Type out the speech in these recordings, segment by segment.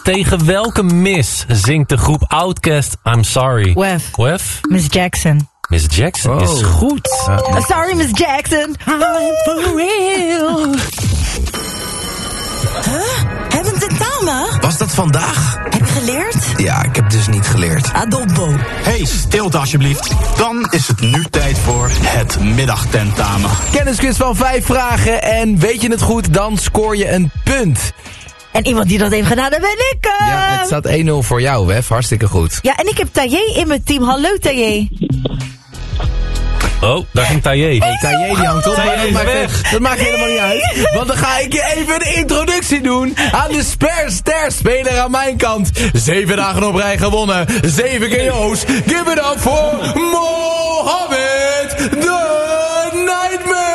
Tegen welke Miss zingt de groep Outkast I'm Sorry? Wef. Miss Jackson. Miss Jackson is goed. I'm sorry, Miss Jackson. I'm for real. Hebben we tentamen? Was dat vandaag? Heb je geleerd? Ja, ik heb dus niet geleerd. Adobo. Hey, stilte alsjeblieft. Dan is het nu tijd voor het middagtentamen. Kennisquiz van 5 vragen en weet je het goed, dan scoor je een punt. En iemand die dat heeft gedaan, dat ben ik. Ja, het staat 1-0 voor jou, Wef. Hartstikke goed. Ja, en ik heb Taye in mijn team. Hallo, Taye. Oh, daar ging Taye. Taye die hangt op, Taye maar is weg. dat maakt helemaal niet uit. Want dan ga ik je even de introductie doen aan de speler aan mijn kant. 7 dagen op rij gewonnen, 7 KO's. Give it up voor Mohammed the Nightmare.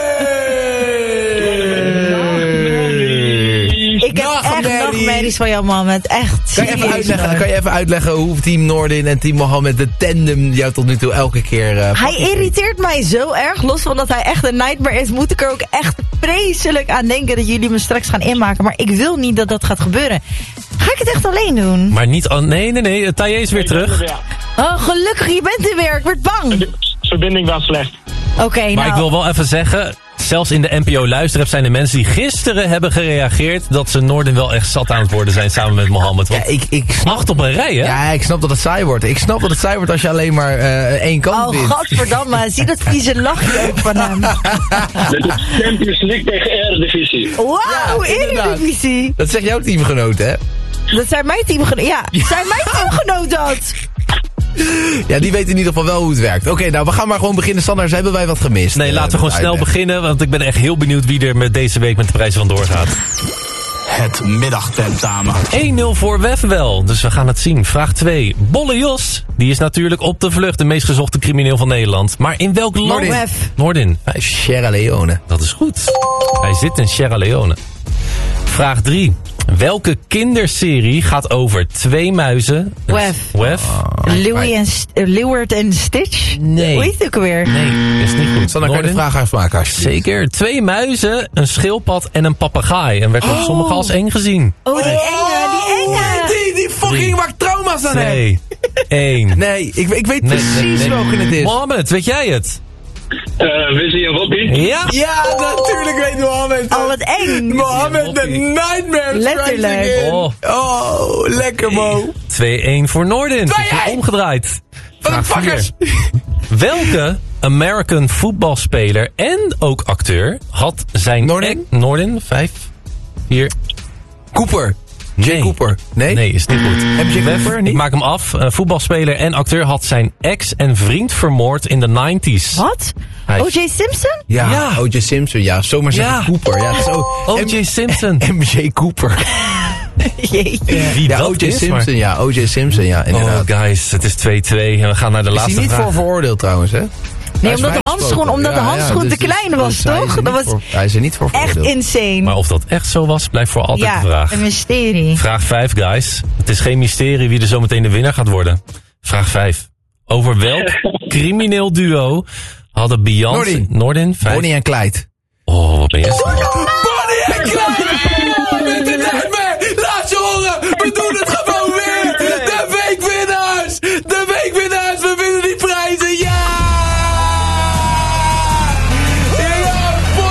Ik heb echt nachtmerries van jou, Mohammed. Echt. Kan je even uitleggen hoe Team Noordin en Team Mohammed, de tandem, jou tot nu toe elke keer... Hij irriteert mij zo erg. Los van dat hij echt een nightmare is, moet ik er ook echt vreselijk aan denken dat jullie me straks gaan inmaken. Maar ik wil niet dat dat gaat gebeuren. Ga ik het echt alleen doen? Maar niet... Nee. Taye is weer terug. Oh, gelukkig, je bent er weer. Ik word bang. Verbinding was slecht. Oké, nou... Maar ik wil wel even zeggen... Zelfs in de NPO Luisterapp zijn er mensen die gisteren hebben gereageerd... dat ze Noorden wel echt zat aan het worden zijn samen met Mohammed. Want Ja, ik snap... 8 op een rij, hè? Ja, ik snap dat het saai wordt. Ik snap dat het saai wordt als je alleen maar één kant wint. Oh, godverdamme. Zie dat vieze lachje ook van hem. Dit is Champions League tegen Eredivisie. Wauw, Eredivisie. Dat zegt jouw teamgenoot, hè? Dat zijn mijn teamgenoten. Ja, zijn mijn teamgenoten dat. Ja, die weten in ieder geval wel hoe het werkt. Oké, nou, we gaan maar gewoon beginnen. Sanders, hebben wij wat gemist? Nee, laten we gewoon snel beginnen... want ik ben echt heel benieuwd wie er met deze week met de prijzen van doorgaat. Het middagtentamen. 1-0 voor Wef wel, dus we gaan het zien. Vraag 2. Bolle Jos, die is natuurlijk op de vlucht... de meest gezochte crimineel van Nederland. Maar in welk land? Noordin. Wef. Noordin. Sierra Leone. Dat is goed. Hij zit in Sierra Leone. Vraag 3. Welke kinderserie gaat over 2 muizen... Wef. Leeuward en Stitch? Nee. Hoe heet het ook alweer? Nee, is niet goed. Sander, kan je de vraag afmaken alsjeblieft? Zeker. 2 muizen, een schildpad en een papegaai. En werd door sommigen als eng gezien. Oh, die enge. Die fucking maakt trauma's aan hem. 2, 1. Nee, ik weet precies welke het is. Mohammed, weet jij het? Wizzy en Woppie. Ja. Ja, natuurlijk weet Mohammed. Oh, wat eng. Mohammed, de Nightmare Letterlijk. strikes again. Oh. Lekker Mo. 2-1 voor Noordin. Het is weer omgedraaid. Vraag 4. Welke American voetbalspeler en ook acteur had zijn... Noordin, 5, 4... Cooper. Jay Cooper. Nee? Nee, is niet goed. MJ Cooper niet? Ik maak hem af. Voetbalspeler en acteur had zijn ex en vriend vermoord in de 90s. Wat? Hij- O.J. Simpson? Ja, O.J. Simpson. Ja, zomaar zeggen Cooper. Ja, zo. O.J. Simpson. MJ Cooper. Jeetje. Wie Ja, dat O.J. is, Simpson. maar- Ja, O.J. Simpson. Ja, inderdaad. Oh guys, het is 2-2 en we gaan naar de Is laatste hij niet vraag. voor veroordeeld trouwens, hè? Nee, omdat de handschoen te klein was, toch? Dat was hij is er niet voor echt veroordeeld. insane. Maar of dat echt zo was, blijft voor altijd de vraag. een mysterie. Vraag 5, guys. Het is geen mysterie wie er zometeen de winnaar gaat worden. Vraag 5. Over welk crimineel duo hadden Beyoncé... Noordin, 5. Bonnie en Clyde. Oh, wat ben je?